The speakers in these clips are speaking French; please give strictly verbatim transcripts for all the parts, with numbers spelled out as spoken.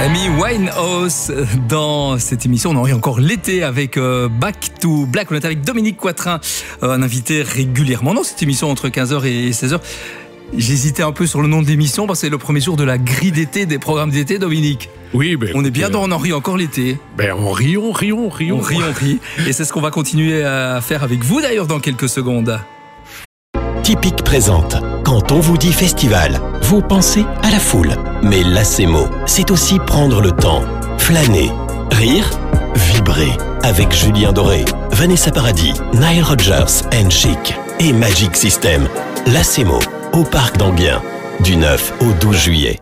Amy Winehouse dans cette émission. On en rit encore l'été avec euh, Back to Black. On est avec Dominique Quatrin, euh, un invité régulièrement dans cette émission entre quinze heures et seize heures. J'hésitais un peu sur le nom de l'émission parce que c'est le premier jour de la grille d'été, des programmes d'été, Dominique. Oui, ben, on est bien dans On en rit encore l'été. Ben, on rit, on rit, on rit. On rit, on rit. Et c'est ce qu'on va continuer à faire avec vous d'ailleurs dans quelques secondes. Tipic présente. Quand on vous dit festival, vous pensez à la foule. Mais l'Acemo, c'est aussi prendre le temps, flâner, rire, vibrer. Avec Julien Doré, Vanessa Paradis, Nile Rodgers and Chic et Magic System. L'Acemo, au Parc d'Enghien, du neuf au douze juillet.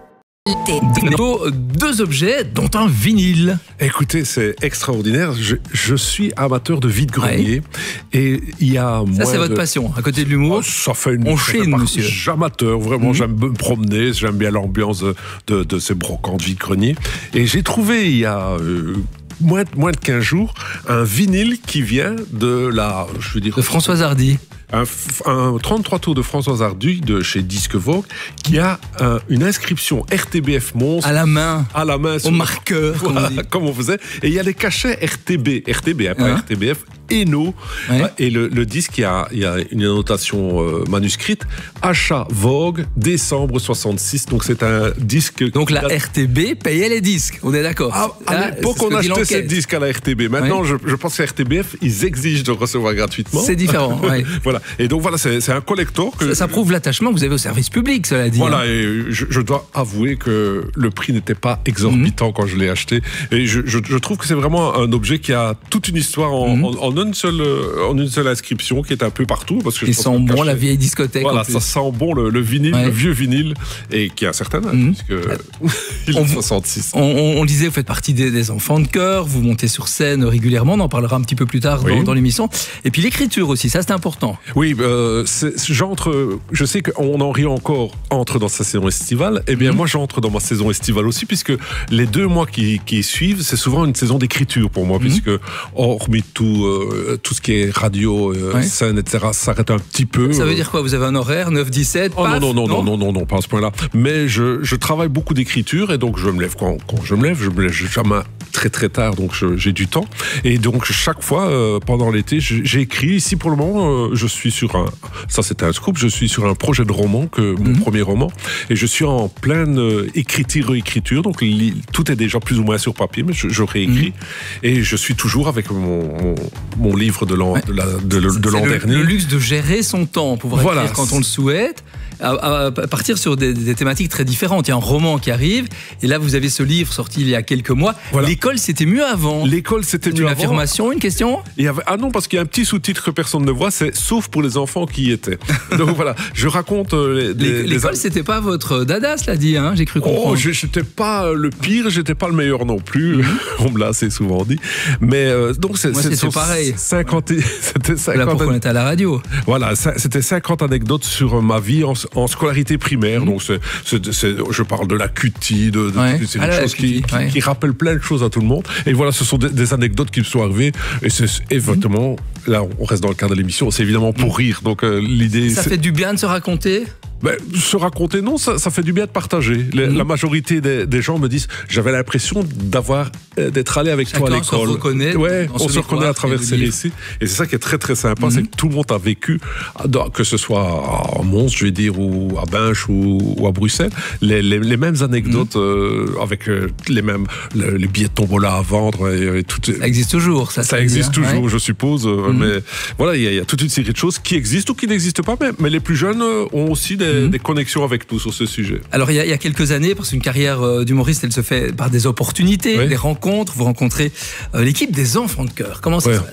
Deux objets, dont un vinyle. Écoutez, c'est extraordinaire. Je, je suis amateur de vide-grenier. Ouais. Et il y a. Ça, c'est votre de... passion, à côté de l'humour. Oh, ça fait une. On chine, monsieur. J'amateur, vraiment. Mm-hmm. J'aime me promener. J'aime bien l'ambiance de, de, de ces brocantes vide-grenier. Et j'ai trouvé, il y a. Euh, Moins, moins de quinze jours, un vinyle qui vient de la, je veux dire, de Françoise Hardy. Un, un trente-trois tours de Françoise Hardy de chez Disque Vogue qui a un, une inscription R T B F monstre à la main, à la main, au marqueur, voilà, comme, on comme on faisait. Et il y a les cachets R T B, R T B, hein, pas hein? R T B F. Eno, ouais. Et le, le disque, il y a, il y a une annotation euh, manuscrite, achat Vogue, décembre soixante-six, donc c'est un disque... Donc la date... R T B payait les disques, on est d'accord. Ah, à l'époque, on achetait ces disques à la R T B. Maintenant, ouais. je, je pense que la R T B F, ils exigent de recevoir gratuitement. C'est différent, ouais. Voilà, et donc voilà, c'est, c'est un collector. Que ça, ça prouve l'attachement que vous avez au service public, cela dit. Voilà, hein. et je, je dois avouer que le prix n'était pas exorbitant mmh. quand je l'ai acheté. Et je, je, je trouve que c'est vraiment un objet qui a toute une histoire en, mmh. en, en une seule... en une seule inscription qui est un peu partout. Parce que il sent bon caché. La vieille discothèque. Voilà, ça sent bon le, le vinyle, ouais. le vieux vinyle, et qui a un certain âge, mmh. puisque il est soixante-six. On, on, on disait, vous faites partie des, des enfants de chœur, vous montez sur scène régulièrement, on en parlera un petit peu plus tard oui. dans, dans l'émission. Et puis l'écriture aussi, ça c'est important. Oui, euh, c'est, j'entre, je sais qu'on en rit encore, entre dans sa saison estivale, et bien mmh. moi j'entre dans ma saison estivale aussi, puisque les deux mois qui, qui suivent, c'est souvent une saison d'écriture pour moi, mmh. puisque hormis tout, euh, tout ce qui est radio, euh, ouais. scène, et cetera, ça s'arrête un petit peu. Ça veut dire quoi? Vous avez un horaire, neuf dix-sept? Oh non, non, non, non, non, non, non, pas à ce point-là. Mais je, je travaille beaucoup d'écriture et donc je me lève quand, quand je me lève. Je me lève jamais très très tard, donc je, j'ai du temps. Et donc chaque fois, euh, pendant l'été, je, j'ai écrit. Ici, pour le moment, euh, je suis sur un... Ça, c'était un scoop. Je suis sur un projet de roman, que, mon mm-hmm. premier roman. Et je suis en pleine euh, écriture, réécriture. Donc li, tout est déjà plus ou moins sur papier, mais je, je réécris. Mm-hmm. Et je suis toujours avec mon, mon, mon livre de l'an, ouais. de la, de, de, de l'an le, dernier. Le luxe de gérer son temps, pouvoir voilà. écrire quand on le souhaite, à, à partir sur des, des thématiques très différentes. Il y a un roman qui arrive, et là vous avez ce livre sorti il y a quelques mois. Voilà. L'école c'était mieux avant. L'école c'était c'est mieux une avant. Affirmation, une question? Il y avait, ah non, parce qu'il y a un petit sous-titre que personne ne voit, c'est sauf pour les enfants qui y étaient. Donc voilà, je raconte euh, les, les, l'école les... c'était pas votre dada, cela dit, hein, j'ai cru comprendre. Oh, j'étais pas le pire, j'étais pas le meilleur non plus. Mm-hmm. On me l'a assez souvent dit. Mais euh, donc c'est, moi c'est, c'était pareil. cinquante, c'était cinquante. Là, pourquoi on était à la radio. Voilà, c'était cinquante anecdotes sur ma vie en, en scolarité primaire. Mmh. Donc c'est, c'est, c'est, je parle de la cutie, de, de ouais. c'est ah une là, chose qui, qui, ouais. qui rappelle plein de choses à tout le monde. Et voilà, ce sont des, des anecdotes qui me sont arrivées. Et c'est évidemment, mmh. là on reste dans le cadre de l'émission, c'est évidemment pour mmh. rire. Donc euh, l'idée. Ça c'est... fait du bien de se raconter? Ben, se raconter, non, ça, ça fait du bien de partager. Les, mmh. La majorité des, des gens me disent, j'avais l'impression d'avoir, euh, d'être allé avec Chacun toi à l'école. Se reconnaît ouais, on se reconnaît à travers ces récits. Et c'est ça qui est très très sympa, mmh. c'est que tout le monde a vécu, que ce soit à Mons, je vais dire, ou à Binche, ou, ou à Bruxelles, les, les, les mêmes anecdotes, mmh. euh, avec euh, les mêmes, le, les billets de tombola à vendre. Et, et tout, ça existe toujours, ça. Ça existe bien. toujours, ouais. je suppose. Mmh. Mais voilà, il y, y a toute une série de choses qui existent ou qui n'existent pas, mais, mais les plus jeunes ont aussi des, mmh. des connexions avec nous sur ce sujet. Alors il y a, il y a quelques années, parce qu'une carrière euh, d'humoriste, elle se fait par des opportunités, oui. des rencontres. Vous rencontrez euh, l'équipe des Enfants de Chœur. Comment ça ouais. se passe?